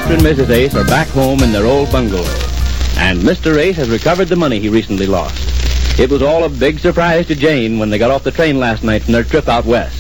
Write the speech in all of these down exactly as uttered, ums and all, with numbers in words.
Mister and Missus Ace are back home in their old bungalow. And Mister Ace has recovered the money he recently lost. It was all a big surprise to Jane when they got off the train last night from their trip out west.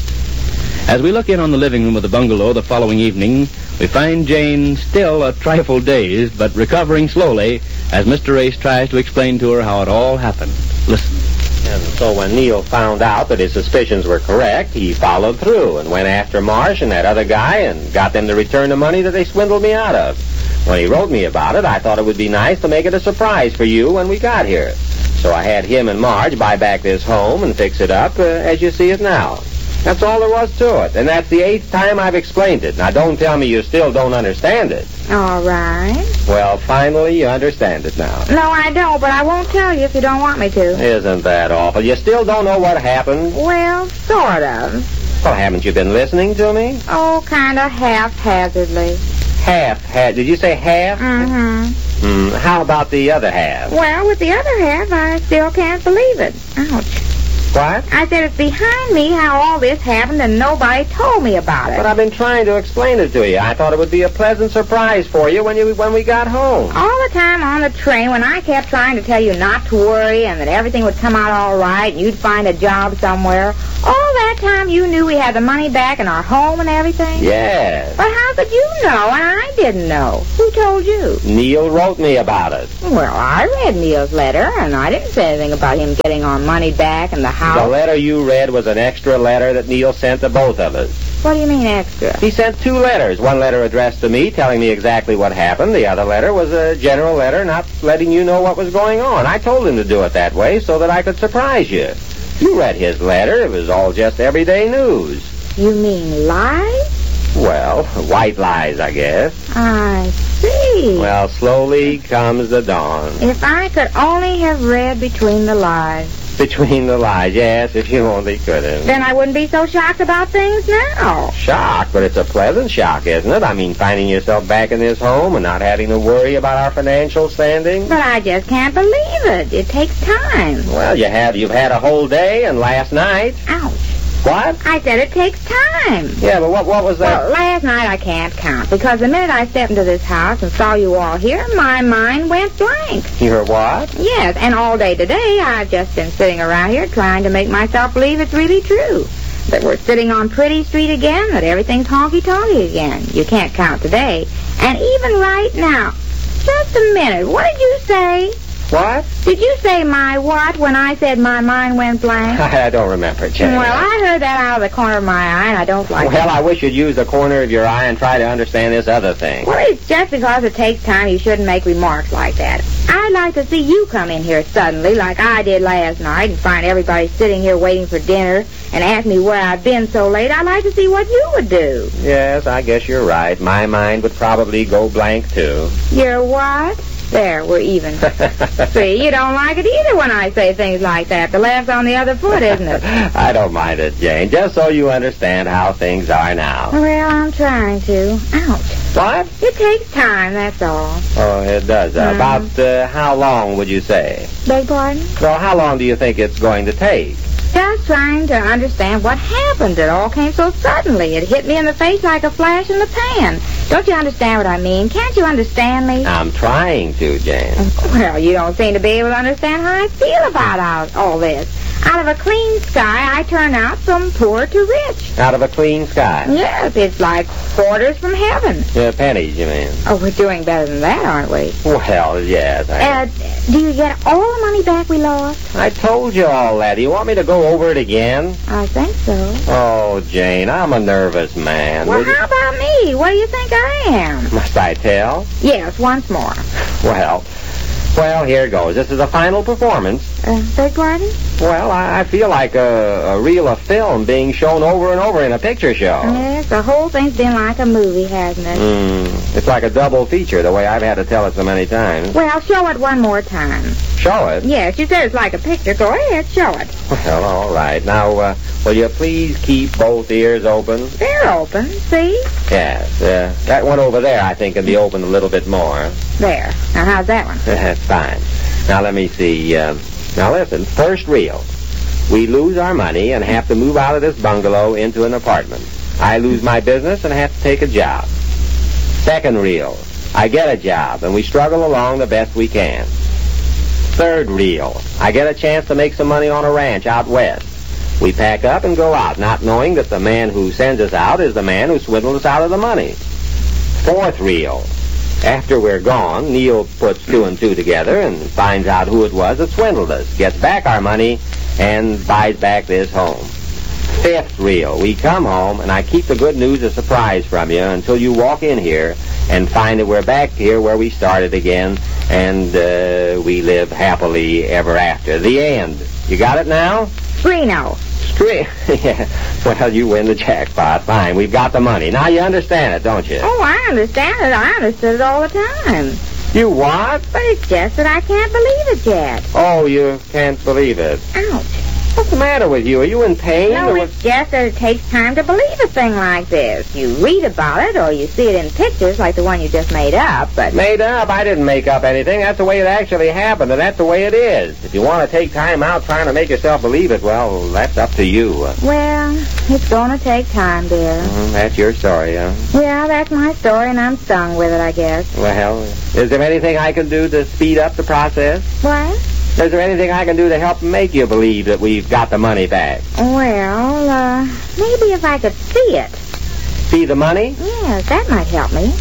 As we look in on the living room of the bungalow the following evening, we find Jane still a trifle dazed, but recovering slowly as Mister Ace tries to explain to her how it all happened. Listen. And so when Neil found out that his suspicions were correct, he followed through and went after Marsh and that other guy and got them to return the money that they swindled me out of. When he wrote me about it, I thought it would be nice to make it a surprise for you when we got here. So I had him and Marge buy back this home and fix it up uh, as you see it now. That's all there was to it, and that's the eighth time I've explained it. Now, don't tell me you still don't understand it. All right. Well, finally, you understand it now. No, I don't, but I won't tell you if you don't want me to. Isn't that awful? You still don't know what happened? Well, sort of. Well, haven't you been listening to me? Oh, kind of haphazardly. Half, half. Did you say half? Mm-hmm. Hmm. How about the other half? Well, with the other half, I still can't believe it. Ouch. What? I said it's behind me how all this happened and nobody told me about it. But I've been trying to explain it to you. I thought it would be a pleasant surprise for you when you when we got home. All the time on the train when I kept trying to tell you not to worry and that everything would come out all right and you'd find a job somewhere, all that time you knew we had the money back in our home and everything? Yes. But how could you know and I didn't know? Who told you? Neil wrote me about it. Well, I read Neil's letter and I didn't say anything about him getting our money back and the house. The letter you read was an extra letter that Neil sent to both of us. What do you mean extra? He sent two letters. One letter addressed to me telling me exactly what happened. The other letter was a general letter not letting you know what was going on. I told him to do it that way so that I could surprise you. You read his letter. It was all just everyday news. You mean lies? Well, white lies, I guess. I see. Well, slowly comes the dawn. If I could only have read between the lies. Between the lies, yes, if you only could have. Then I wouldn't be so shocked about things now. Shocked, but it's a pleasant shock, isn't it? I mean, finding yourself back in this home and not having to worry about our financial standing. But I just can't believe it. It takes time. Well, you have. You've had a whole day and last night. Ouch. What? I said it takes time. Yeah, but what what was that? Well, last night I can't count, because the minute I stepped into this house and saw you all here, my mind went blank. Your what? Yes, and all day today I've just been sitting around here trying to make myself believe it's really true. That we're sitting on Pretty Street again, that everything's honky-tonky again. You can't count today. And even right now, just a minute, what did you say? What? Did you say my what when I said my mind went blank? I don't remember, Jane. Well, I heard that out of the corner of my eye, and I don't like it. Well, I wish you'd use the corner of your eye and try to understand this other thing. Well, it's just because it takes time you shouldn't make remarks like that. I'd like to see you come in here suddenly, like I did last night, and find everybody sitting here waiting for dinner and ask me where I've been so late. I'd like to see what you would do. Yes, I guess you're right. My mind would probably go blank, too. You're what? There, we're even. See, you don't like it either when I say things like that. The laugh's on the other foot, isn't it? I don't mind it, Jane, just so you understand how things are now. Well, I'm trying to. Ouch. What? It takes time, that's all. Oh, it does. Uh, Mm. About uh, how long would you say? Beg pardon? Well, how long do you think it's going to take? Just trying to understand what happened. It all came so suddenly. It hit me in the face like a flash in the pan. Don't you understand what I mean? Can't you understand me? I'm trying to, Jane. Well, you don't seem to be able to understand how I feel about all, all this. Out of a clean sky, I turn out from poor to rich. Out of a clean sky? Yes, it's like orders from heaven. Uh, pennies, you mean? Oh, we're doing better than that, aren't we? Well, yes. I... Uh, do you get all the money back we lost? I told you all that. Do you want me to go over it again? I think so. Oh, Jane, I'm a nervous man. Well, Would you- how about me? What do you think I am? Must I tell? Yes, once more. Well, well, here goes. This is a final performance. Uh, beg pardon? Well, I, I feel like a, a reel of film being shown over and over in a picture show. Yes, the whole thing's been like a movie, hasn't it? Mm, it's like a double feature, the way I've had to tell it so many times. Well, show it one more time. Show it? Yes, you said it's like a picture. Go ahead, show it. Well, all right. Now, uh, will you please keep both ears open? They're open, see? Yes. Uh, that one over there, I think, can be opened a little bit more. There. Now, how's that one? That's fine. Now, let me see. Uh, now, listen. First reel. We lose our money and have to move out of this bungalow into an apartment. I lose my business and have to take a job. Second reel. I get a job, and we struggle along the best we can. Third reel, I get a chance to make some money on a ranch out west. We pack up and go out, not knowing that the man who sends us out is the man who swindled us out of the money. Fourth reel, after we're gone, Neil puts two and two together and finds out who it was that swindled us, gets back our money, and buys back this home. Fifth reel, we come home, and I keep the good news a surprise from you until you walk in here and find that we're back here where we started again, and uh, we live happily ever after. The end. You got it now? Reno. Scree- yeah. Well, you win the jackpot. Fine, we've got the money. Now you understand it, don't you? Oh, I understand it. I understood it all the time. You what? But it's just that I can't believe it yet. Oh, you can't believe it. Ouch. What's the matter with you? Are you in pain? No, or it's just that it takes time to believe a thing like this. You read about it, or you see it in pictures like the one you just made up, but... Made up? I didn't make up anything. That's the way it actually happened, and that's the way it is. If you want to take time out trying to make yourself believe it, well, that's up to you. Well, it's going to take time, dear. Mm, that's your story, huh? Yeah, that's my story, and I'm stung with it, I guess. Well, is there anything I can do to speed up the process? What? Is there anything I can do to help make you believe that we've got the money back? Well, uh, maybe if I could see it. See the money? Yes, that might help me.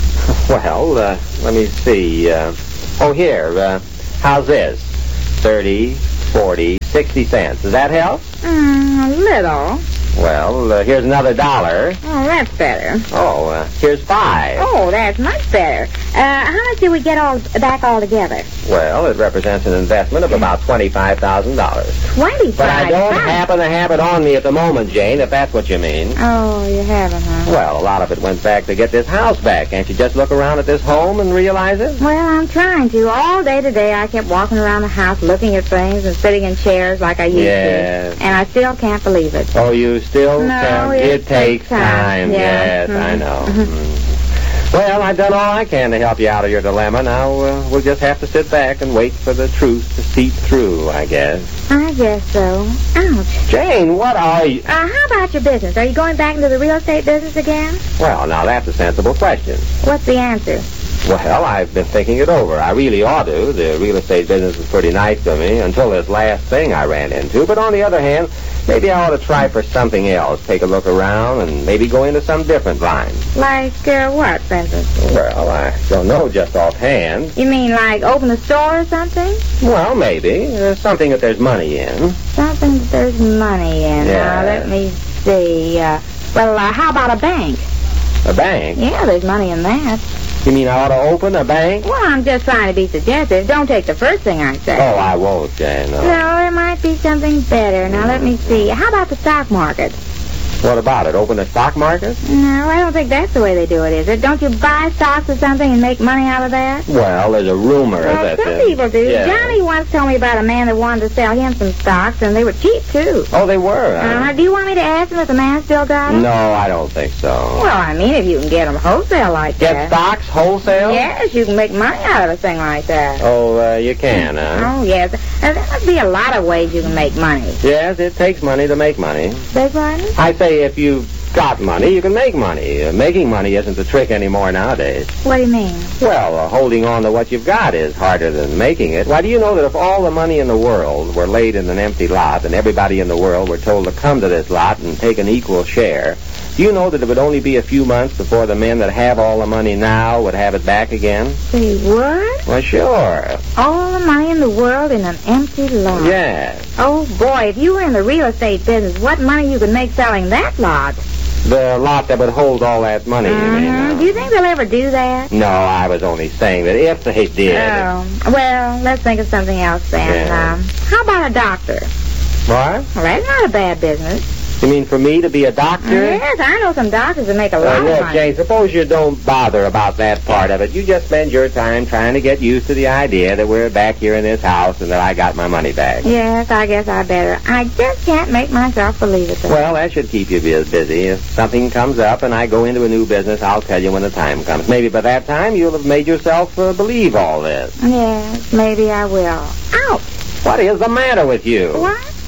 Well, uh, let me see. Uh, oh, here. Uh, how's this? Thirty, forty, sixty cents. Does that help? Mm, a little. Well, uh, here's another dollar. Oh, that's better. Oh, uh, here's five. Oh, that's much better. Uh, how much do we get all back all together? Well, it represents an investment of about twenty-five thousand dollars. Twenty-five. But I don't happen to have it on me at the moment, Jane, if that's what you mean. Oh, you haven't, huh? Well, a lot of it went back to get this house back. Can't you just look around at this home and realize it? Well, I'm trying to. All day today, I kept walking around the house looking at things and sitting in chairs like I used Yes. to. And I still can't believe it. Oh, you still No, can? it It takes takes time. time. Yeah. Yes, I Mhm. know. Mhm. Mm. Well, I've done all I can to help you out of your dilemma. Now, uh, we'll just have to sit back and wait for the truth to seep through, I guess. I guess so. Ouch. Jane, what are you... Uh, how about your business? Are you going back into the real estate business again? Well, now, that's a sensible question. What's the answer? Well, I've been thinking it over. I really ought to. The real estate business was pretty nice to me until this last thing I ran into. But on the other hand, maybe I ought to try for something else. Take a look around and maybe go into some different line. Like, uh, what, for instance? Well, I don't know just offhand. You mean like open a store or something? Well, maybe. Uh, something that there's money in. Something that there's money in. Yeah. Now, let me see. Uh, well, uh, how about a bank? A bank? Yeah, there's money in that. You mean I ought to open a bank? Well, I'm just trying to be suggestive. Don't take the first thing I say. Oh, I won't, Jane. No. No, there might be something better. Now, let me see. How about the stock market? What about it? Open a stock market? No, I don't think that's the way they do it, is it? Don't you buy stocks or something and make money out of that? Well, there's a rumor Well, that... some uh, people do. yeah. Johnny once told me about a man that wanted to sell him some stocks, and they were cheap, too. Oh, they were, huh? Uh, do you want me to ask him if the man still got them? No, I don't think so. Well, I mean, if you can get them wholesale like Get that. stocks wholesale? Yes, you can make money out of a thing like that. Oh, uh, you can, huh? Oh, yes. Uh, there must be a lot of ways you can make money. Yes, it takes money to make money. Beg pardon? I say if you've got money, you can make money. Uh, making money isn't the trick anymore nowadays. What do you mean? Well, uh, holding on to what you've got is harder than making it. Why, do you know that if all the money in the world were laid in an empty lot and everybody in the world were told to come to this lot and take an equal share, do you know that it would only be a few months before the men that have all the money now would have it back again? Say what? Well, sure. All the money in the world in an empty lot. Yes. Oh, boy, if you were in the real estate business, what money you could make selling that lot. The lot that would hold all that money, you mean? Mhm. uh, Do you think they'll ever do that? No, I was only saying that if they did. Oh, well, let's think of something else then. Yeah. Um, how about a doctor? What? Well, that's not a bad business. You mean for me to be a doctor? Yes, I know some doctors that make a Uh, lot of look, money. Jane, suppose you don't bother about that part of it. You just spend your time trying to get used to the idea that we're back here in this house and that I got my money back. Yes, I guess I better. I just can't make myself believe it, though. Well, that should keep you bu- busy. If something comes up and I go into a new business, I'll tell you when the time comes. Maybe by that time you'll have made yourself uh, believe all this. Yes, maybe I will. Ouch! What is the matter with you? What?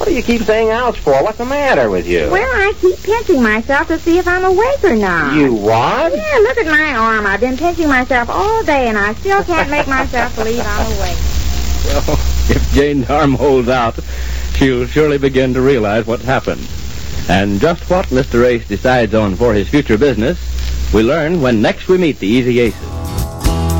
What do you keep saying ouch for? What's the matter with you? Well, I keep pinching myself to see if I'm awake or not. You what? Yeah, look at my arm. I've been pinching myself all day, and I still can't make myself believe I'm awake. Well, if Jane's arm holds out, she'll surely begin to realize what's happened. And just what Mister Ace decides on for his future business, we learn when next we meet the Easy Aces.